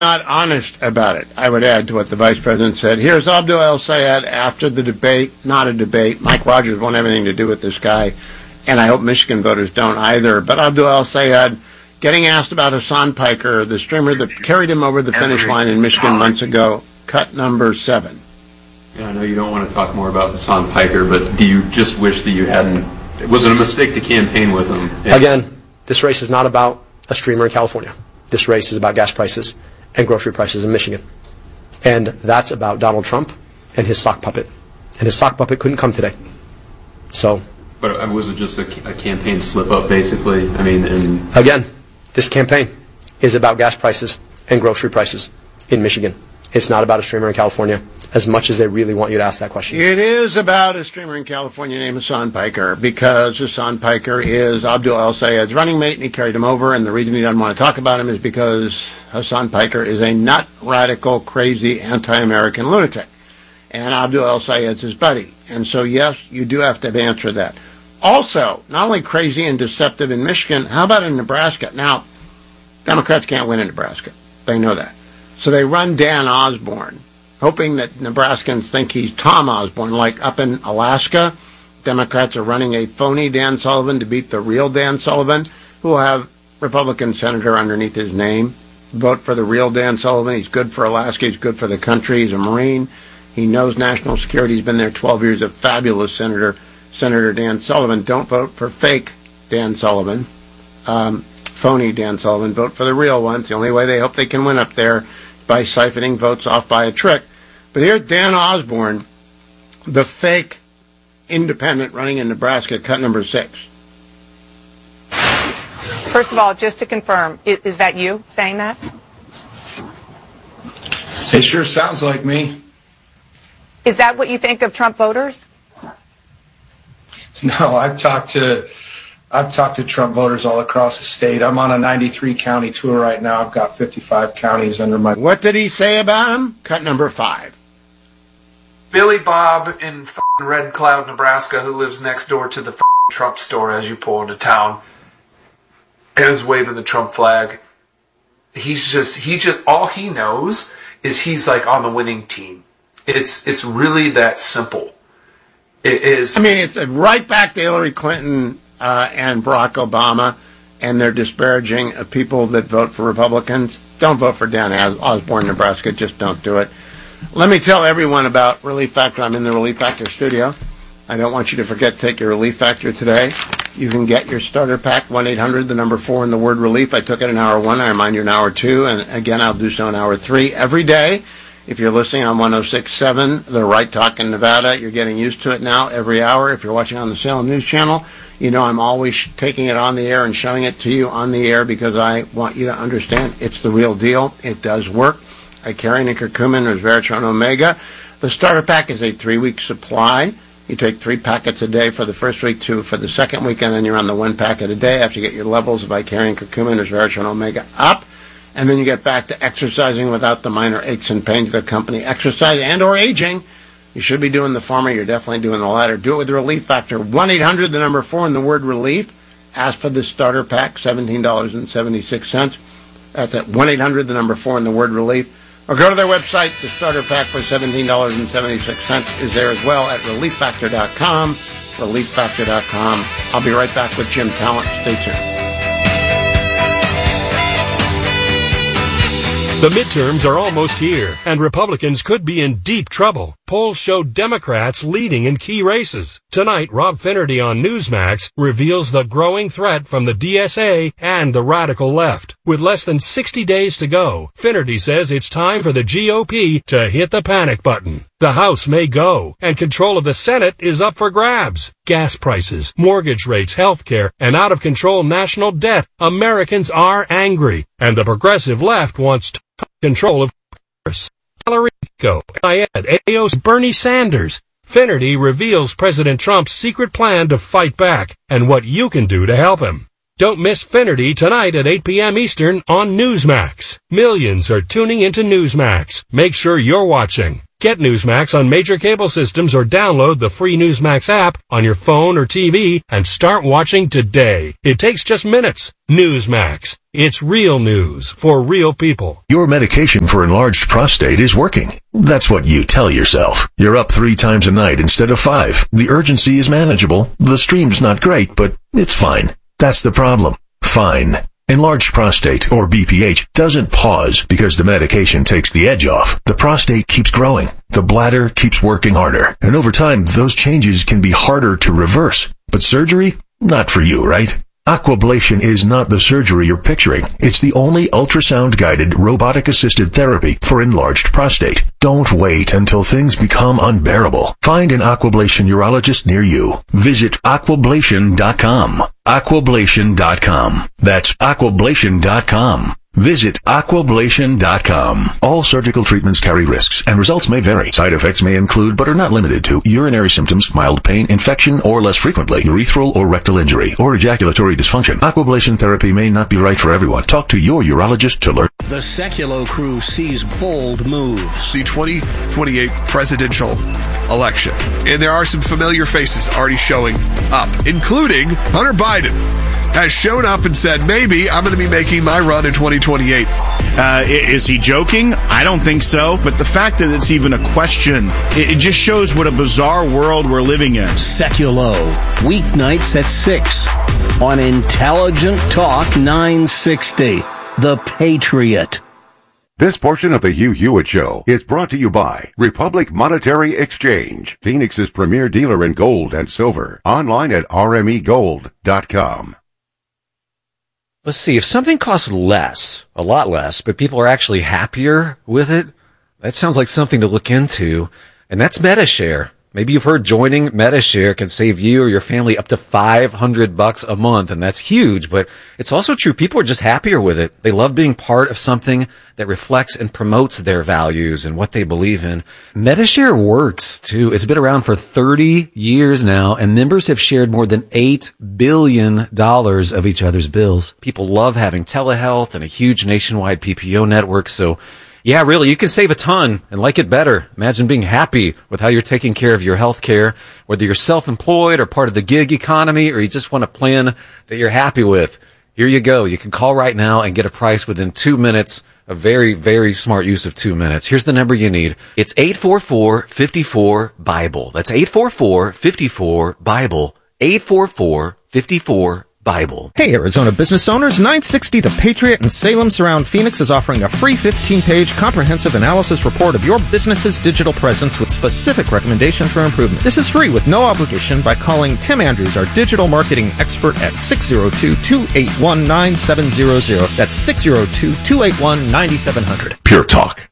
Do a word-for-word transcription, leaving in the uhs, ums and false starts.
not honest about it. I would add to what the vice president said. Here's Abdul El-Sayed after the debate, not a debate. Mike Rogers won't have anything to do with this guy, and I hope Michigan voters don't either. But Abdul El-Sayed getting asked about Hassan Piker, the streamer that carried him over the finish line in Michigan months ago, cut number seven. Yeah, I know you don't want to talk more about Hassan Piker, but do you just wish that you hadn't? Was it a mistake to campaign with him? Again, this race is not about a streamer in California. This race is about gas prices and grocery prices in Michigan. And that's about Donald Trump and his sock puppet. And his sock puppet couldn't come today. So. But was it just a, a campaign slip-up, basically? I mean, and again, this campaign is about gas prices and grocery prices in Michigan. It's not about a streamer in California, as much as they really want you to ask that question. It is about a streamer in California named Hassan Piker, because Hassan Piker is Abdul El-Sayed's running mate, and he carried him over, and the reason he doesn't want to talk about him is because Hassan Piker is a nut, radical, crazy, anti-American lunatic, and Abdul El-Sayed's his buddy. And so, yes, you do have to answer that. Also, not only crazy and deceptive in Michigan, how about in Nebraska? Now, Democrats can't win in Nebraska. They know that. So they run Dan Osborne, hoping that Nebraskans think he's Tom Osborne, like up in Alaska. Democrats are running a phony Dan Sullivan to beat the real Dan Sullivan, who will have Republican senator underneath his name. Vote for the real Dan Sullivan. He's good for Alaska. He's good for the country. He's a Marine. He knows national security. He's been there twelve years. A fabulous senator, Senator Dan Sullivan. Don't vote for fake Dan Sullivan, um, phony Dan Sullivan. Vote for the real one. It's the only way they hope they can win up there, by siphoning votes off by a trick. But here's Dan Osborne, the fake independent running in Nebraska, cut number six. First of all, just to confirm, is, is that you saying that? It sure sounds like me. Is that what you think of Trump voters? No, I've talked to I've talked to Trump voters all across the state. I'm on a ninety-three county tour right now. I've got fifty-five counties under my... What did he say about him? Cut number five. Billy Bob in f***ing Red Cloud, Nebraska, who lives next door to the f***ing Trump store as you pull into town, and is waving the Trump flag. He's just, he just, all he knows is he's like on the winning team. It's, it's really that simple. It is. I mean, it's right back to Hillary Clinton uh, and Barack Obama, and they're disparaging of people that vote for Republicans. Don't vote for Dan Osborne, Nebraska. Just don't do it. Let me tell everyone about Relief Factor. I'm in the Relief Factor studio. I don't want you to forget to take your Relief Factor today. You can get your starter pack, one eight hundred, the number four, in the word relief. I took it in hour one. I remind you in hour two. And again, I'll do so in hour three every day. If you're listening on one oh six point seven, the Right Talk in Nevada, you're getting used to it now every hour. If you're watching on the Salem News Channel, you know I'm always taking it on the air and showing it to you on the air because I want you to understand it's the real deal. It does work. Icarian and curcumin, resveratrol, omega. The starter pack is a three-week supply. You take three packets a day for the first week, two for the second week, and then you're on the one packet a day after you get your levels of Icarian, curcumin, resveratrol, omega up. And then you get back to exercising without the minor aches and pains that accompany exercise and or aging. You should be doing the former. You're definitely doing the latter. Do it with the Relief Factor. one eight hundred, the number four, in the word relief. Ask for the starter pack, seventeen dollars and seventy-six cents. That's at one eight hundred, the number four, in the word relief. Or go to their website. The starter pack for seventeen dollars and seventy-six cents is there as well at relief factor dot com. relief factor dot com. I'll be right back with Jim Talent. Stay tuned. The midterms are almost here, and Republicans could be in deep trouble. Polls show Democrats leading in key races. Tonight, Rob Finnerty on Newsmax reveals the growing threat from the D S A and the radical left. With less than sixty days to go, Finnerty says it's time for the G O P to hit the panic button. The House may go, and control of the Senate is up for grabs. Gas prices, mortgage rates, health care, and out-of-control national debt. Americans are angry, and the progressive left wants to control of Congress. Talarico, I add, A O C, Bernie Sanders. Finnerty reveals President Trump's secret plan to fight back and what you can do to help him. Don't miss Finnerty tonight at eight p.m. Eastern on Newsmax. Millions are tuning into Newsmax. Make sure you're watching. Get Newsmax on major cable systems or download the free Newsmax app on your phone or T V and start watching today. It takes just minutes. Newsmax. It's real news for real people. Your medication for enlarged prostate is working. That's what you tell yourself. You're up three times a night instead of five. The urgency is manageable. The stream's not great, but it's fine. That's the problem. Fine. Enlarged prostate, or B P H, doesn't pause because the medication takes the edge off. The prostate keeps growing. The bladder keeps working harder. And over time, those changes can be harder to reverse. But surgery? Not for you, right? Aquablation is not the surgery you're picturing. It's the only ultrasound-guided, robotic-assisted therapy for enlarged prostate. Don't wait until things become unbearable. Find an Aquablation urologist near you. Visit aquablation dot com. aquablation dot com. That's aquablation dot com. Visit aquablation dot com. All surgical treatments carry risks, and results may vary. Side effects may include, but are not limited to, urinary symptoms, mild pain, infection, or less frequently, urethral or rectal injury, or ejaculatory dysfunction. Aquablation therapy may not be right for everyone. Talk to your urologist to learn. The Sekulow crew sees bold moves. The twenty twenty-eight presidential election. And there are some familiar faces already showing up, including Hunter Biden has shown up and said, maybe I'm going to be making my run in twenty twenty-eight. Uh, is he joking? I don't think so. But the fact that it's even a question, it, it just shows what a bizarre world we're living in. Sekulow, weeknights at six on Intelligent Talk nine sixty, The Patriot. This portion of the Hugh Hewitt Show is brought to you by Republic Monetary Exchange, Phoenix's premier dealer in gold and silver. Online at r m e gold dot com. Let's see, if something costs less, a lot less, but people are actually happier with it, that sounds like something to look into, and that's MetaShare. Maybe you've heard joining MetaShare can save you or your family up to five hundred bucks a month, and that's huge, but it's also true. People are just happier with it. They love being part of something that reflects and promotes their values and what they believe in. MetaShare works, too. It's been around for thirty years now, and members have shared more than eight billion dollars of each other's bills. People love having telehealth and a huge nationwide P P O network, so yeah, really, you can save a ton and like it better. Imagine being happy with how you're taking care of your health care, whether you're self-employed or part of the gig economy, or you just want a plan that you're happy with. Here you go. You can call right now and get a price within two minutes. A very, very smart use of two minutes. Here's the number you need. It's eight four four, five four, BIBLE. That's eight four four, five four, BIBLE. eight four four, five four, Bible. Hey, Arizona business owners, nine sixty The Patriot in Salem Surround Phoenix is offering a free fifteen-page comprehensive analysis report of your business's digital presence with specific recommendations for improvement. This is free with no obligation by calling Tim Andrews, our digital marketing expert, at six oh two, two eight one, nine seven zero zero. That's six oh two, two eight one, nine seven zero zero. Pure Talk.